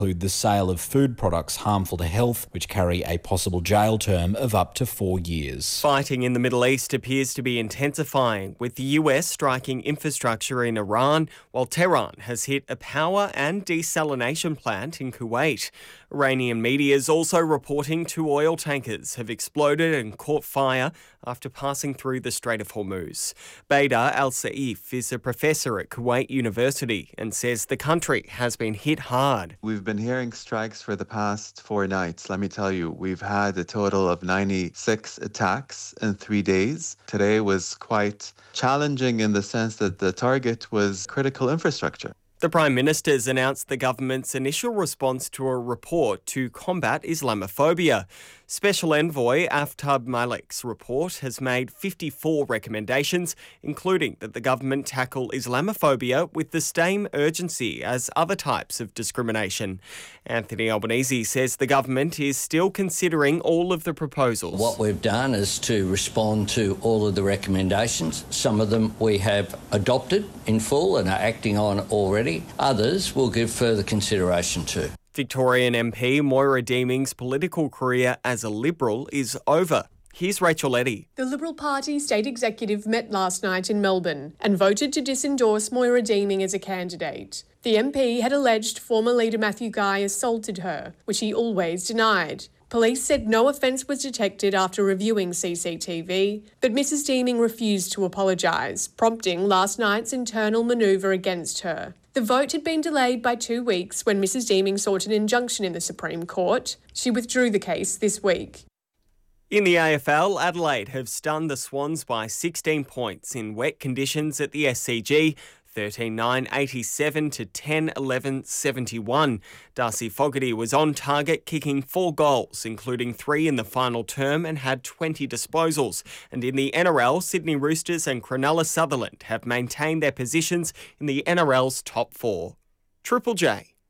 include the sale of food products harmful to health, which carry a possible jail term of up to 4 years. Fighting in the Middle East appears to be intensifying, with the US striking infrastructure in Iran, while Tehran has hit a power and desalination plant in Kuwait. Iranian media is also reporting 2 oil tankers have exploded and caught fire after passing through the Strait of Hormuz. Bader Al-Saif is a professor at Kuwait University and says the country has been hit hard. We've been hearing strikes for the past 4 nights. Let me tell you, we've had a total of 96 attacks in 3 days. Today was quite challenging in the sense that the target was critical infrastructure. The Prime Minister's announced the government's initial response to a report to combat Islamophobia. Special Envoy Aftab Malik's report has made 54 recommendations, including that the government tackle Islamophobia with the same urgency as other types of discrimination. Anthony Albanese says the government is still considering all of the proposals. What we've done is to respond to all of the recommendations. Some of them we have adopted in full and are acting on already. Others we'll give further consideration to. Victorian MP Moira Deeming's political career as a Liberal is over. Here's Rachel Eddy. The Liberal Party state executive met last night in Melbourne and voted to disendorse Moira Deeming as a candidate. The MP had alleged former leader Matthew Guy assaulted her, which he always denied. Police said no offence was detected after reviewing CCTV, but Mrs Deeming refused to apologise, prompting last night's internal manoeuvre against her. The vote had been delayed by 2 weeks when Mrs Deeming sought an injunction in the Supreme Court. She withdrew the case this week. In the AFL, Adelaide have stunned the Swans by 16 points in wet conditions at the SCG, 13-9-87 to 10-11-71. Darcy Fogarty was on target, kicking 4 goals, including 3 in the final term, and had 20 disposals. And in the NRL, Sydney Roosters and Cronulla Sutherland have maintained their positions in the NRL's top 4. Triple J.